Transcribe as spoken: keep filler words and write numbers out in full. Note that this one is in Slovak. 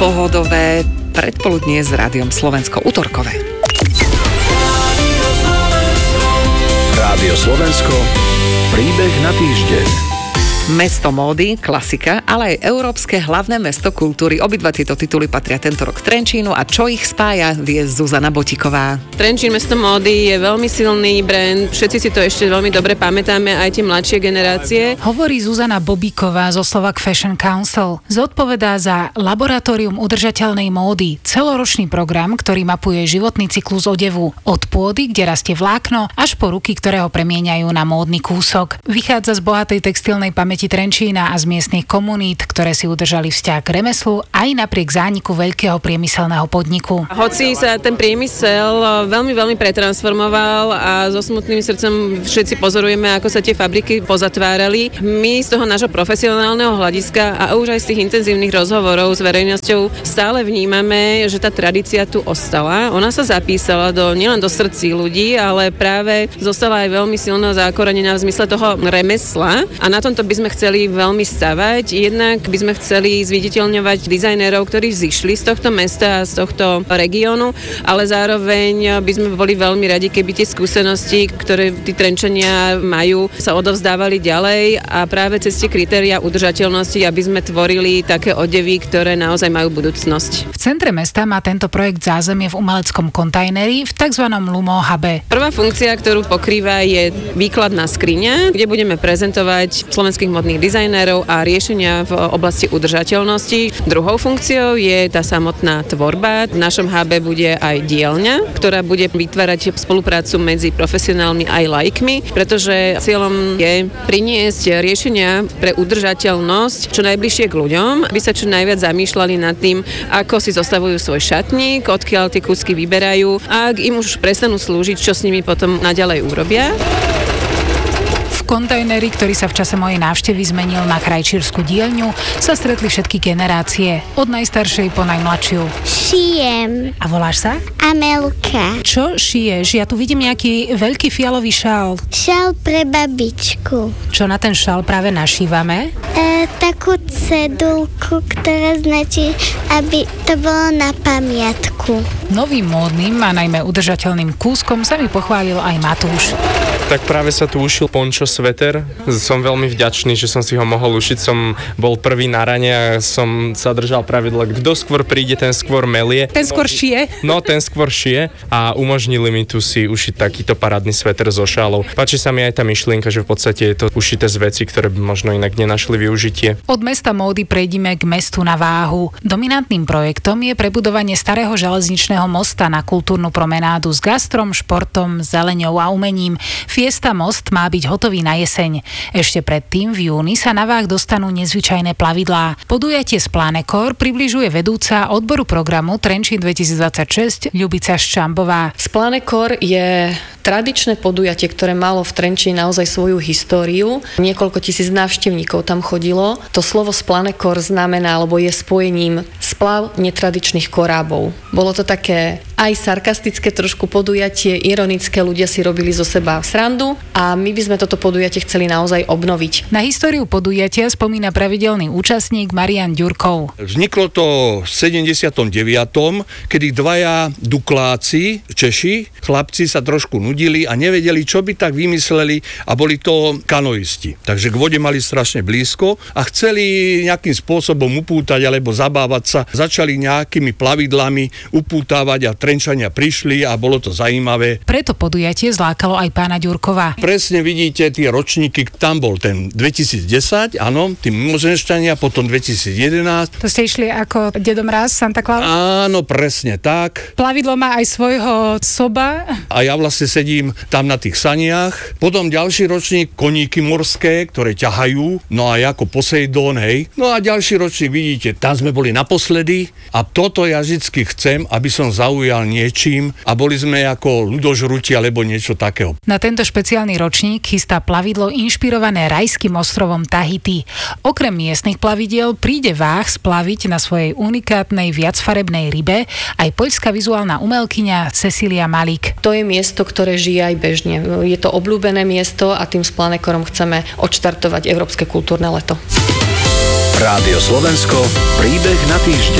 pohodové predpoludnie s Rádiom Slovensko utorkové. Rádio Slovensko, príbeh na týždeň. Mesto módy, klasika, ale aj Európske hlavné mesto kultúry. Obidva tieto tituly patria tento rok Trenčínu a čo ich spája, vie Zuzana Botíková. Trenčín mesto módy je veľmi silný brand, všetci si to ešte veľmi dobre pamätáme, aj tie mladšie generácie. Hovorí Zuzana Bobíková zo Slovak Fashion Council. Zodpovedá za Laboratórium udržateľnej módy, celoročný program, ktorý mapuje životný cyklus odevu od pôdy, kde rastie vlákno, až po ruky, ktoré ho premieňajú na módny kúsok. Vychádza z bohatej textilnej pamäti Trenčína a z miestnych komunít, ktoré si udržali vzťah k remeslu aj napriek zániku veľkého priemyselného podniku. Hoci sa ten priemysel veľmi, veľmi pretransformoval a so smutným srdcom všetci pozorujeme, ako sa tie fabriky pozatvárali, my z toho nášho profesionálneho hľadiska a už aj z tých intenzívnych rozhovorov s verejnosťou stále vnímame, že tá tradícia tu ostala. Ona sa zapísala do, nielen do srdcí ľudí, ale práve zostala aj veľmi silno zakorenená v zmysle toho remesla a na tomto by sme chceli veľmi stavať. Jednak by sme chceli zviditeľňovať dizajnérov, ktorí vzišli z tohto mesta a z tohto regiónu, ale zároveň by sme boli veľmi radi, keby tie skúsenosti, ktoré tí Trenčania majú, sa odovzdávali ďalej a práve cez tie kritériá udržateľnosti, aby sme tvorili také odevy, ktoré naozaj majú budúcnosť. V centre mesta má tento projekt zázemie v umeleckom kontajneri v tzv. Lumo Hube. Prvá funkcia, ktorú pokrýva, je výkladná skriňa, kde budeme prezentovať slovenských modných dizajnérov a riešenia v oblasti udržateľnosti. Druhou funkciou je tá samotná tvorba. V našom hube bude aj dielňa, ktorá bude vytvárať spoluprácu medzi profesionálmi aj laikmi, pretože cieľom je priniesť riešenia pre udržateľnosť čo najbližšie k ľuďom, aby sa čo najviac zamýšľali nad tým, ako si zostavujú svoj šatník, odkiaľ tie kúsky vyberajú a ak im už prestanú slúžiť, čo s nimi potom naďalej urobia. V kontajneri, ktorý sa v čase mojej návštevy zmenil na krajčírsku dielňu, sa stretli všetky generácie, od najstaršej po najmladšiu. Šijem. A voláš sa? Amelka. Čo šiješ? Ja tu vidím nejaký veľký fialový šál. Šál pre babičku. Čo na ten šál práve našívame? E, takú cedulku, ktorá značí, aby to bolo na pamiatku. Novým módnym a najmä udržateľným kúskom sa mi pochválil aj Matúš. Tak práve sa tu ušil pončo sveter. Som veľmi vďačný, že som si ho mohol ušiť. Som bol prvý na rane a som sa držal pravidla, kto skôr príde, ten skôr melie. Ten skôr šije? No, ten skôr šije a umožnili mi tu si ušiť takýto parádny sveter so šálou. Páči sa mi aj tá myšlienka, že v podstate je to ušité z veci, ktoré by možno inak nenašli využitie. Od mesta módy prejdime k mestu na váhu. Dominantným projektom je prebudovanie starého železničného mosta na kultúrnu promenádu s gastrom, športom, zeleňou a umením. Fiesta Most má byť hotový na jeseň. Ešte predtým v júni sa na váh dostanú nezvyčajné plavidlá. Podujatie z Planekor približuje vedúca odboru programu Trenčín dvetisícdvadsaťšesť Ľubica Ščambová. Splanekor je tradičné podujatie, ktoré malo v Trenčíne naozaj svoju históriu. Niekoľko tisíc návštevníkov tam chodilo. To slovo Splanekor znamená, alebo je spojením splav netradičných korábov. Bolo to také aj sarkastické trošku podujatie, ironické, ľudia si robili zo seba srandu a my by sme toto podujatie chceli naozaj obnoviť. Na históriu podujatia spomína pravidelný účastník Marian Ďurkov. Vzniklo to v sedemdesiatom deviatom kedy dvaja Dukláci, Češi, chlapci sa trošku nudili a nevedeli, čo by tak vymysleli a boli to kanoisti. Takže k vode mali strašne blízko a chceli nejakým spôsobom upútať alebo zabávať sa. Začali nejakými plavidlami upútavať a Trenčania prišli a bolo to zaujímavé. Preto podujatie zlákalo aj pána Ďurkova. Presne vidíte tie ročníky, tam bol ten dvetisícdesať, áno, tí mimozenšťania, potom dvetisícjedenásť. To ste išli ako Dedo Mráz, Santa Claus? Áno, presne tak. Plavidlo má aj svojho soba. A ja vlastne sedím tam na tých saniach. Potom ďalší ročník koníky morské, ktoré ťahajú, no a ako Poseidón, hej. No a ďalší ročník, vidíte, tam sme boli naposledy a toto ja vždycky chcem, aby som zaujal niečím a boli sme ako ľudožruti alebo niečo takého. Na tento špeciálny ročník chystá plavidlo inšpirované rajským ostrovom Tahiti. Okrem miestnych plavidiel príde váh splaviť na svojej unikátnej viacfarebnej rybe aj poľská vizuálna umelkyňa Cecilia Malik. To je miesto, ktoré žije aj bežne. Je to obľúbené miesto a tým s Planekorom chceme odštartovať Európske kultúrne leto. Rádio Slovensko, príbeh na týždeň.